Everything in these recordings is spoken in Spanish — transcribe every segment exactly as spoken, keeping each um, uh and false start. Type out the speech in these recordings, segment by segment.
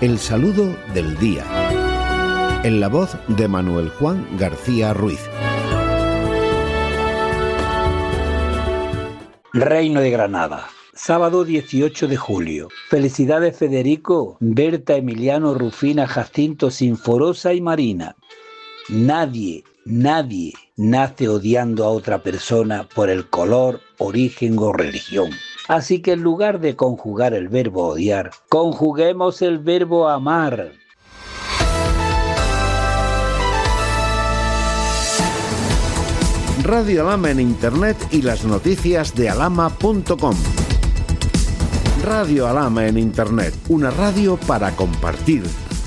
El saludo del día. En la voz de Manuel Juan García Ruiz. Reino de Granada, sábado dieciocho de julio. Felicidades Federico, Berta, Emiliano, Rufina, Jacinto, Sinforosa y Marina. Nadie, nadie nace odiando a otra persona por el color, origen o religión. Así que en lugar de conjugar el verbo odiar, conjuguemos el verbo amar. Radio Alhama en Internet y las noticias de alhama punto com. Radio Alhama en Internet, una radio para compartir.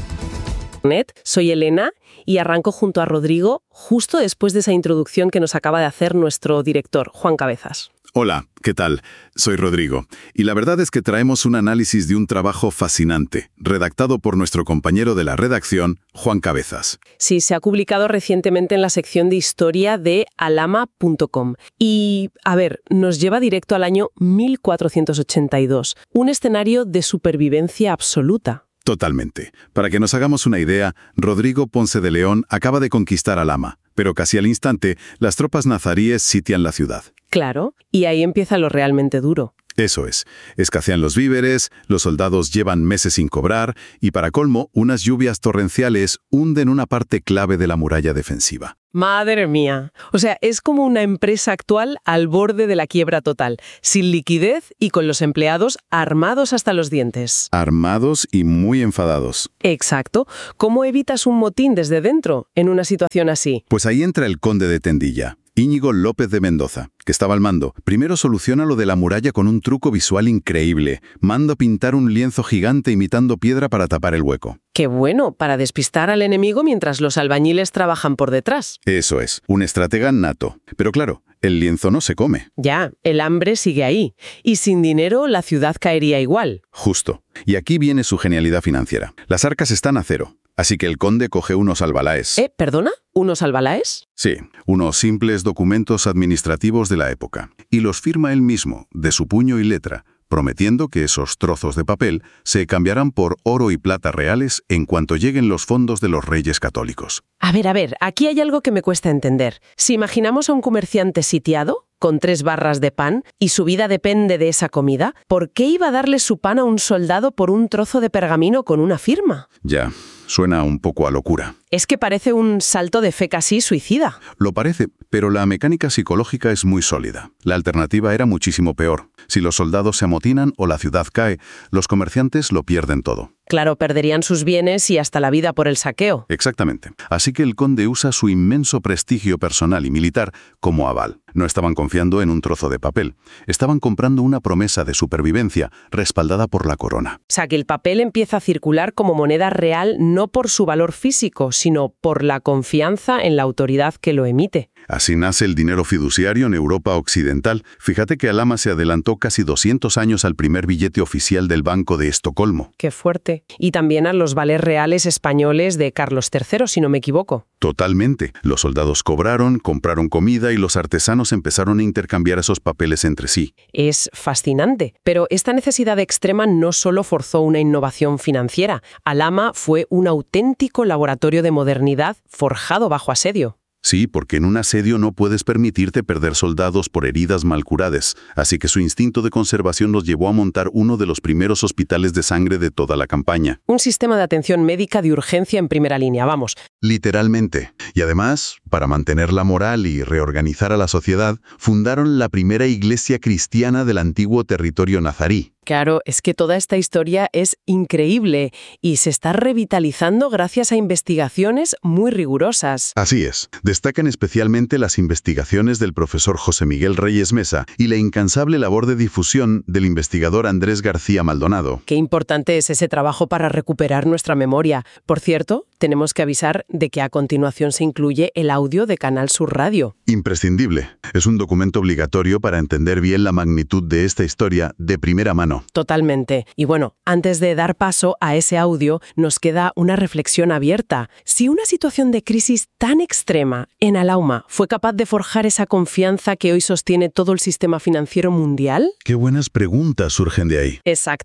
Soy Elena y arranco junto a Rodrigo justo después de esa introducción que nos acaba de hacer nuestro director, Juan Cabezas. Hola, ¿qué tal? Soy Rodrigo, y la verdad es que traemos un análisis de un trabajo fascinante, redactado por nuestro compañero de la redacción, Juan Cabezas. Sí, se ha publicado recientemente en la sección de historia de alhama punto com. Y, a ver, nos lleva directo al año mil cuatrocientos ochenta y dos, un escenario de supervivencia absoluta. Totalmente. Para que nos hagamos una idea, Rodrigo Ponce de León acaba de conquistar Alhama, pero casi al instante, las tropas nazaríes sitian la ciudad. Claro, y ahí empieza lo realmente duro. Eso es. Escasean los víveres, los soldados llevan meses sin cobrar y, para colmo, unas lluvias torrenciales hunden una parte clave de la muralla defensiva. ¡Madre mía! O sea, es como una empresa actual al borde de la quiebra total, sin liquidez y con los empleados armados hasta los dientes. Armados y muy enfadados. Exacto. ¿Cómo evitas un motín desde dentro en una situación así? Pues ahí entra el conde de Tendilla, Íñigo López de Mendoza, que estaba al mando. Primero soluciona lo de la muralla con un truco visual increíble. Manda pintar un lienzo gigante imitando piedra para tapar el hueco. ¡Qué bueno! Para despistar al enemigo mientras los albañiles trabajan por detrás. Eso es, un estratega nato. Pero claro, el lienzo no se come. Ya, el hambre sigue ahí. Y sin dinero la ciudad caería igual. Justo. Y aquí viene su genialidad financiera. Las arcas están a cero. Así que el conde coge unos albalaes. ¿Eh? ¿Perdona? ¿Unos albalaes? Sí, unos simples documentos administrativos de la época. Y los firma él mismo, de su puño y letra, prometiendo que esos trozos de papel se cambiarán por oro y plata reales en cuanto lleguen los fondos de los reyes católicos. A ver, a ver, aquí hay algo que me cuesta entender. Si imaginamos a un comerciante sitiado, con tres barras de pan, y su vida depende de esa comida, ¿por qué iba a darle su pan a un soldado por un trozo de pergamino con una firma? Ya, suena un poco a locura. Es que parece un salto de fe casi suicida. Lo parece, pero la mecánica psicológica es muy sólida. La alternativa era muchísimo peor. Si los soldados se amotinan o la ciudad cae, los comerciantes lo pierden todo. Claro, perderían sus bienes y hasta la vida por el saqueo. Exactamente. Así que el conde usa su inmenso prestigio personal y militar como aval. No estaban confiando en un trozo de papel. Estaban comprando una promesa de supervivencia respaldada por la corona. O sea, que el papel empieza a circular como moneda real no por su valor físico, sino por la confianza en la autoridad que lo emite. Así nace el dinero fiduciario en Europa occidental. Fíjate que Alhama se adelantó casi doscientos años al primer billete oficial del Banco de Estocolmo. ¡Qué fuerte! Y también a los vales reales españoles de Carlos tercero, si no me equivoco. Totalmente. Los soldados cobraron, compraron comida y los artesanos empezaron a intercambiar esos papeles entre sí. Es fascinante. Pero esta necesidad extrema no solo forzó una innovación financiera. Alhama fue un auténtico laboratorio de modernidad forjado bajo asedio. Sí, porque en un asedio no puedes permitirte perder soldados por heridas mal curadas, así que su instinto de conservación los llevó a montar uno de los primeros hospitales de sangre de toda la campaña. Un sistema de atención médica de urgencia en primera línea, vamos. Literalmente. Y además, para mantener la moral y reorganizar a la sociedad, fundaron la primera iglesia cristiana del antiguo territorio nazarí. Claro, es que toda esta historia es increíble y se está revitalizando gracias a investigaciones muy rigurosas. Así es. Destacan especialmente las investigaciones del profesor José Miguel Reyes Mesa y la incansable labor de difusión del investigador Andrés García Maldonado. Qué importante es ese trabajo para recuperar nuestra memoria. Por cierto, tenemos que avisar de que a continuación se incluye el audio de Canal Sur Radio. Imprescindible. Es un documento obligatorio para entender bien la magnitud de esta historia de primera mano. Totalmente. Y bueno, antes de dar paso a ese audio, nos queda una reflexión abierta. Si una situación de crisis tan extrema en Alhama fue capaz de forjar esa confianza que hoy sostiene todo el sistema financiero mundial... Qué buenas preguntas surgen de ahí. Exacto.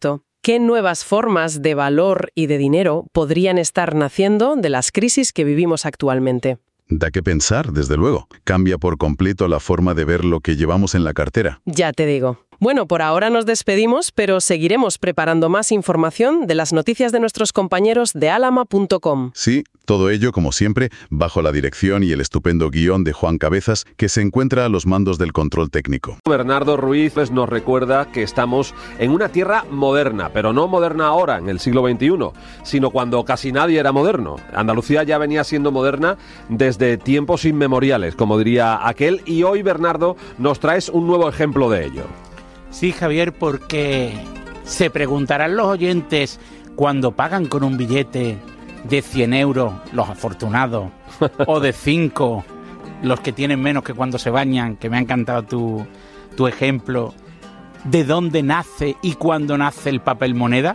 ¿Qué nuevas formas de valor y de dinero podrían estar naciendo de las crisis que vivimos actualmente? Da que pensar, desde luego. Cambia por completo la forma de ver lo que llevamos en la cartera. Ya te digo. Bueno, por ahora nos despedimos, pero seguiremos preparando más información de las noticias de nuestros compañeros de alama punto com. Sí, todo ello, como siempre, bajo la dirección y el estupendo guión de Juan Cabezas, que se encuentra a los mandos del control técnico. Bernardo Ruiz nos recuerda que estamos en una tierra moderna, pero no moderna ahora, en el siglo veintiuno, sino cuando casi nadie era moderno. Andalucía ya venía siendo moderna desde tiempos inmemoriales, como diría aquel, y hoy, Bernardo, nos traes un nuevo ejemplo de ello. Sí, Javier, porque se preguntarán los oyentes cuando pagan con un billete de cien euros, los afortunados, o de cinco, los que tienen menos que cuando se bañan, que me ha encantado tu, tu ejemplo, ¿de dónde nace y cuándo nace el papel moneda?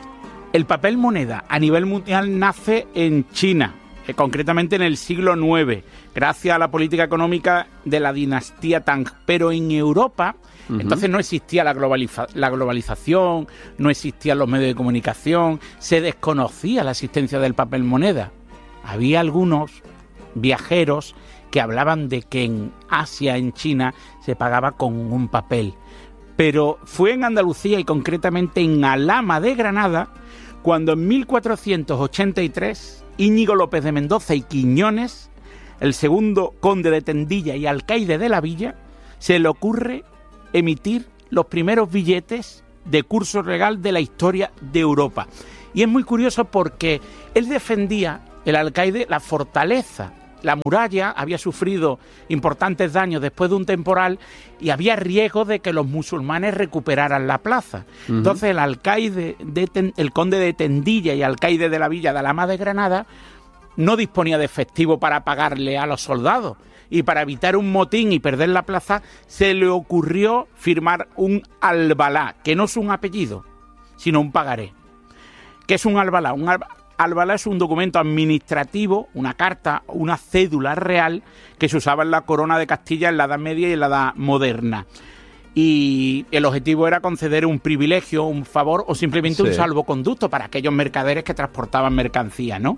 El papel moneda a nivel mundial nace en China, eh, concretamente en el siglo noveno, gracias a la política económica de la dinastía Tang, pero en Europa... Entonces no existía la, globaliza- la globalización, no existían los medios de comunicación, se desconocía la existencia del papel moneda. Había algunos viajeros que hablaban de que en Asia, en China, se pagaba con un papel. Pero fue en Andalucía y concretamente en Alhama de Granada cuando en mil cuatrocientos ochenta y tres Íñigo López de Mendoza y Quiñones, el segundo conde de Tendilla y alcaide de la villa, se le ocurre emitir los primeros billetes de curso legal de la historia de Europa. Y es muy curioso porque él defendía, el alcaide, la fortaleza. La muralla había sufrido importantes daños después de un temporal y había riesgo de que los musulmanes recuperaran la plaza. Uh-huh. Entonces el alcaide, de Ten, el conde de Tendilla y alcaide de la villa de Alhama de Granada no disponía de efectivo para pagarle a los soldados. Y para evitar un motín y perder la plaza, se le ocurrió firmar un albalá, que no es un apellido, sino un pagaré. ¿Qué es un albalá? Un albalá es un documento administrativo, una carta, una cédula real que se usaba en la corona de Castilla en la Edad Media y en la Edad Moderna. Y el objetivo era conceder un privilegio, un favor o simplemente sí. un salvoconducto para aquellos mercaderes que transportaban mercancía, ¿no?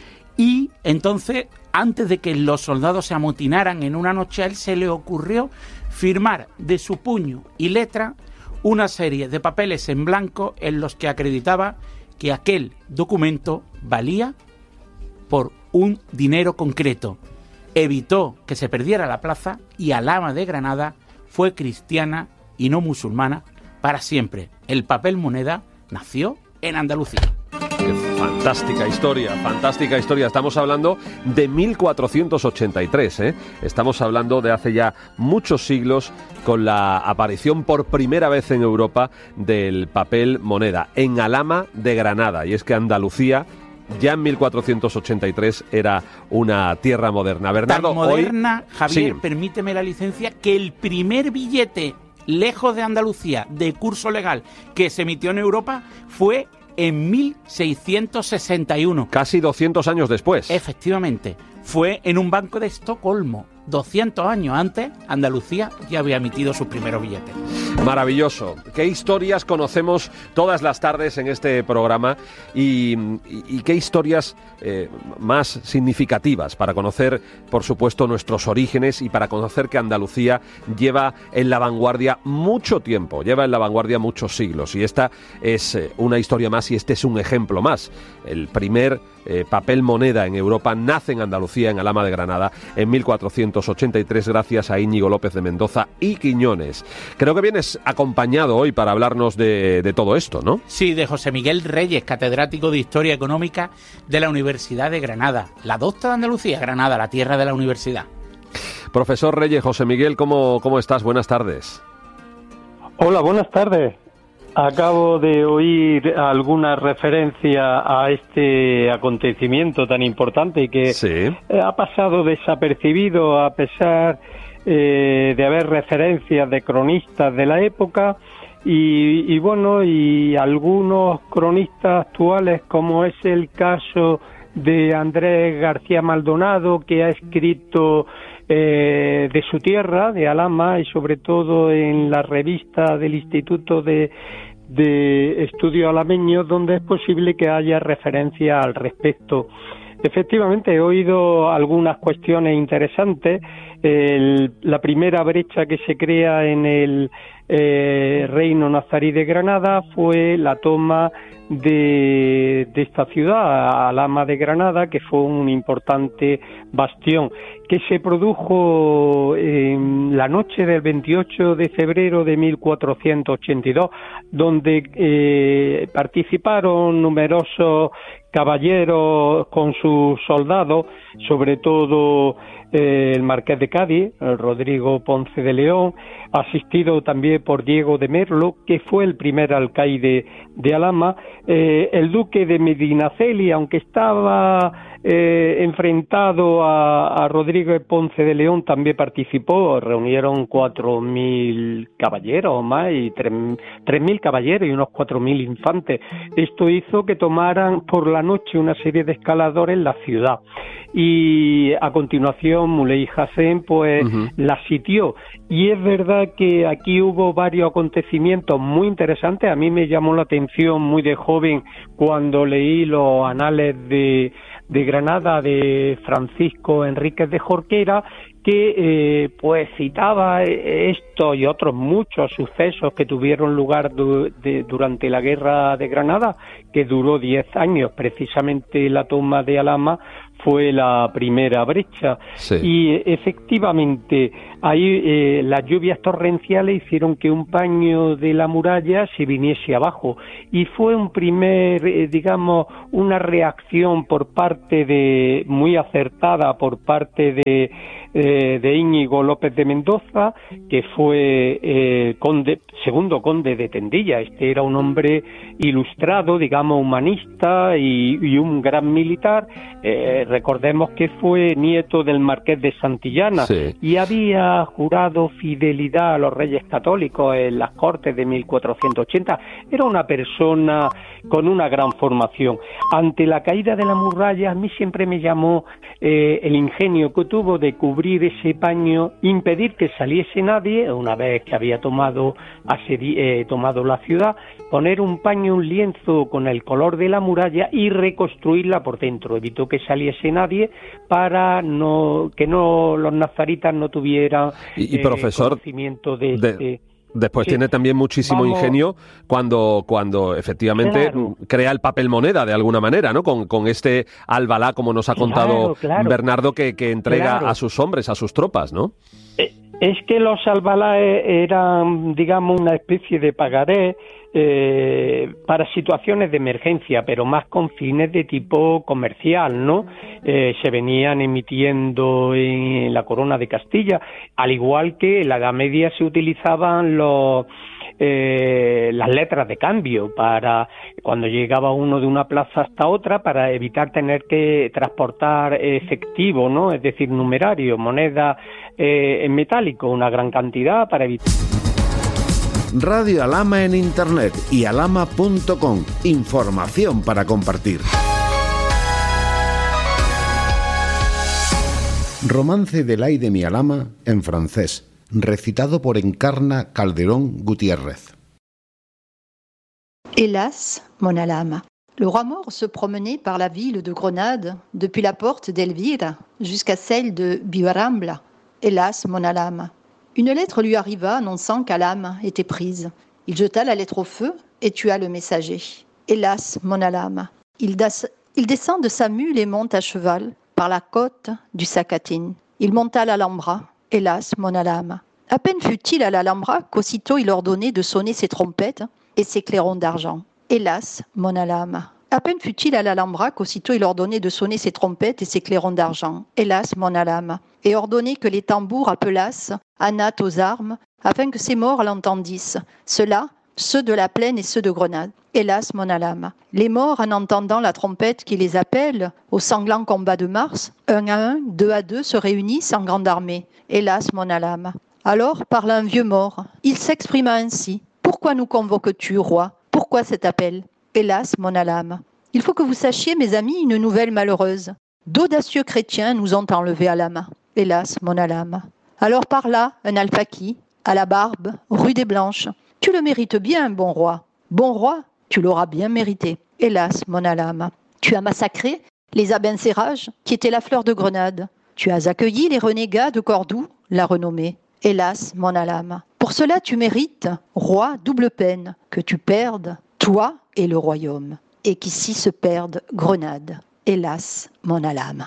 Y entonces, antes de que los soldados se amotinaran en una noche, a él se le ocurrió firmar de su puño y letra una serie de papeles en blanco en los que acreditaba que aquel documento valía por un dinero concreto. Evitó que se perdiera la plaza y Alhama de Granada fue cristiana y no musulmana para siempre. El papel moneda nació en Andalucía. Fantástica historia, fantástica historia. Estamos hablando de mil cuatrocientos ochenta y tres, ¿eh? Estamos hablando de hace ya muchos siglos con la aparición por primera vez en Europa del papel moneda en Alhama de Granada. Y es que Andalucía ya en mil cuatrocientos ochenta y tres era una tierra moderna. Bernardo, tan moderna, hoy... Javier, sí. permíteme la licencia, que el primer billete lejos de Andalucía de curso legal que se emitió en Europa fue en mil seiscientos sesenta y uno. Casi doscientos años después. Efectivamente. Fue en un banco de Estocolmo. doscientos años antes, Andalucía ya había emitido sus primeros billetes. Maravilloso. Qué historias conocemos todas las tardes en este programa y, y, y qué historias eh, más significativas para conocer, por supuesto, nuestros orígenes y para conocer que Andalucía lleva en la vanguardia mucho tiempo, lleva en la vanguardia muchos siglos. Y esta es eh, una historia más y este es un ejemplo más. El primer eh, papel moneda en Europa nace en Andalucía, en Alhama de Granada, en mil cuatrocientos ochenta y tres, gracias a Íñigo López de Mendoza y Quiñones. Creo que vienes acompañado hoy para hablarnos de, de todo esto, ¿no? Sí, de José Miguel Reyes, catedrático de Historia Económica de la Universidad de Granada. La docta de Andalucía, Granada, la tierra de la universidad. Profesor Reyes, José Miguel, ¿cómo, cómo estás? Buenas tardes. Hola, buenas tardes. Acabo de oír alguna referencia a este acontecimiento tan importante que sí. ha pasado desapercibido a pesar eh, de haber referencias de cronistas de la época y, y bueno, y algunos cronistas actuales, como es el caso de Andrés García Maldonado, que ha escrito eh, de su tierra, de Alhama, y sobre todo en la revista del Instituto de, de estudios alameños donde es posible que haya referencia al respecto. Efectivamente, he oído algunas cuestiones interesantes. El, la primera brecha que se crea en el eh, reino nazarí de Granada fue la toma de, de esta ciudad, Alhama de Granada, que fue un importante bastión, que se produjo en la noche del veintiocho de febrero de mil cuatrocientos ochenta y dos, donde eh, participaron numerosos caballeros con sus soldados, sobre todo eh, el marqués de Cádiz, el Rodrigo Ponce de León, asistido también por Diego de Merlo, que fue el primer alcaide de Alhama, eh, el duque de Medinaceli, aunque estaba eh, enfrentado a, a Rodrigo Ponce de León, también participó. Reunieron cuatro mil caballeros o más, y tres mil caballeros y unos cuatro mil infantes. Esto hizo que tomaran por la noche una serie de escaladores en la ciudad, y a continuación Muley Hassen pues uh-huh. la sitió. Y es verdad que aquí hubo varios acontecimientos muy interesantes. A mí me llamó la atención muy de joven cuando leí los anales de, de Granada de Francisco Enríquez de Jorquera, que eh, pues citaba esto y otros muchos sucesos que tuvieron lugar du- de, durante la guerra de Granada, que duró diez años. Precisamente la toma de Alhama fue la primera brecha. Sí. Y efectivamente ahí eh, las lluvias torrenciales hicieron que un paño de la muralla se viniese abajo, y fue un primer, eh, digamos, una reacción por parte de, muy acertada por parte de Eh, de Íñigo López de Mendoza, que fue eh, conde, segundo conde de Tendilla. Este era un hombre ilustrado, digamos, humanista y, y un gran militar. Eh, recordemos que fue nieto del marqués de Santillana, sí, y había jurado fidelidad a los reyes católicos en las Cortes de mil cuatrocientos ochenta. Era una persona con una gran formación. Ante la caída de la muralla, a mí siempre me llamó eh, el ingenio que tuvo de cubrir ese paño, impedir que saliese nadie, una vez que había tomado, asedi- eh, tomado la ciudad, poner un paño, un lienzo con el color de la muralla y reconstruirla por dentro. Evitó que saliese nadie para no que no los nazaritas no tuvieran y, y profesor, eh, conocimiento de, de este... Después sí. tiene también muchísimo Vamos. ingenio cuando, cuando efectivamente claro. crea el papel moneda de alguna manera, ¿no? Con, con este albalá, como nos ha contado claro, claro. Bernardo, que, que entrega claro. a sus hombres, a sus tropas, ¿no? Es que los albaláes eran, digamos, una especie de pagaré eh, para situaciones de emergencia, pero más con fines de tipo comercial, ¿no? Eh, se venían emitiendo en la Corona de Castilla, al igual que en la Edad Media se utilizaban los... Eh, las letras de cambio para cuando llegaba uno de una plaza hasta otra, para evitar tener que transportar efectivo, ¿no? Es decir, numerario, moneda eh, en metálico, una gran cantidad para evitar. Radio Alhama en internet y alhama punto com. Información para compartir. Romance del ay de mi Alhama en francés, recitado por Encarna Calderón Gutiérrez. Hélas, mon Alhama. Le roi mort se promenait par la ville de Grenade, depuis la porte d'Elvire jusqu'à celle de Biarambla. Hélas, mon Alhama. Une lettre lui arriva annonçant qu'Alhama était prise. Il jeta la lettre au feu et tua le messager. Hélas, mon Alhama. Il, das, il descend de sa mule et monte à cheval par la côte du Sacatin. Il monta à l'Alhambra. Hélas, mon Alhama. À peine fut-il à l'Alhambra qu'aussitôt il ordonnait de sonner ses trompettes et ses clairons d'argent. Hélas, mon Alhama. À peine fut-il à l'Alhambra qu'aussitôt il ordonnait de sonner ses trompettes et ses clairons d'argent. Hélas, mon Alhama. Et ordonnait que les tambours appelassent Anat aux armes, afin que ses morts l'entendissent. Ceux-là, ceux de la plaine et ceux de Grenade. Hélas, mon Alhama. Les morts, en entendant la trompette qui les appelle au sanglant combat de Mars, un à un, deux à deux, se réunissent en grande armée. Hélas, mon Alhama. Alors parla un vieux mort. Il s'exprima ainsi. Pourquoi nous convoques-tu, roi? Pourquoi cet appel? Hélas, mon Alhama. Il faut que vous sachiez, mes amis, une nouvelle malheureuse. D'audacieux chrétiens nous ont enlevés Alhama. Hélas, mon Alhama. Alors parla un alpaki, à la barbe, rue des Blanches. Tu le mérites bien, bon roi. Bon roi, tu l'auras bien mérité. Hélas, mon Alhama, tu as massacré les Abencerrages, qui étaient la fleur de Grenade. Tu as accueilli les renégats de Cordoue, la renommée. Hélas, mon Alhama. Pour cela, tu mérites, roi, double peine, que tu perdes, toi et le royaume, et qu'ici se perde Grenade. Hélas, mon Alhama.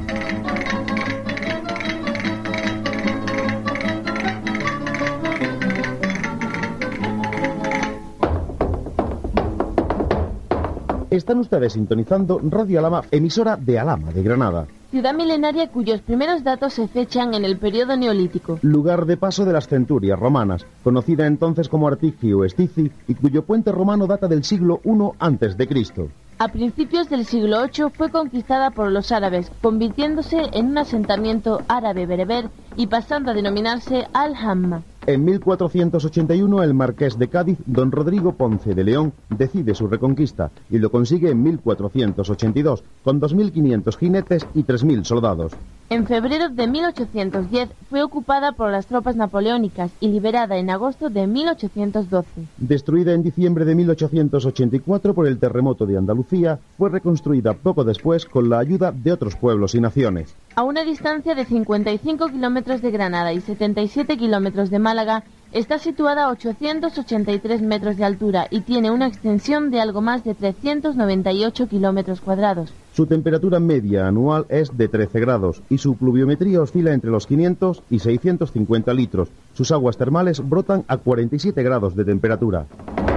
Están ustedes sintonizando Radio Alhama, emisora de Alhama, de Granada. Ciudad milenaria cuyos primeros datos se fechan en el periodo neolítico. Lugar de paso de las centurias romanas, conocida entonces como Artigio o Estici, y cuyo puente romano data del siglo primero antes de Cristo. A principios del siglo octavo fue conquistada por los árabes, convirtiéndose en un asentamiento árabe-bereber y pasando a denominarse Al-Hamma. En mil cuatrocientos ochenta y uno el marqués de Cádiz, don Rodrigo Ponce de León, decide su reconquista y lo consigue en mil cuatrocientos ochenta y dos, con dos mil quinientos jinetes y tres mil soldados. En febrero de mil ochocientos diez fue ocupada por las tropas napoleónicas y liberada en agosto de mil ochocientos doce. Destruida en diciembre de mil ochocientos ochenta y cuatro por el terremoto de Andalucía, fue reconstruida poco después con la ayuda de otros pueblos y naciones. A una distancia de cincuenta y cinco kilómetros de Granada y setenta y siete kilómetros de Málaga, está situada a ochocientos ochenta y tres metros de altura y tiene una extensión de algo más de trescientos noventa y ocho kilómetros cuadrados. Su temperatura media anual es de trece grados y su pluviometría oscila entre los quinientos y seiscientos cincuenta litros. Sus aguas termales brotan a cuarenta y siete grados de temperatura.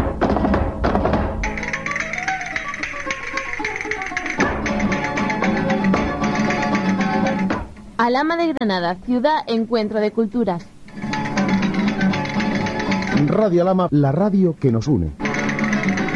Alhama de Granada, ciudad encuentro de culturas. Radio Alhama, la radio que nos une.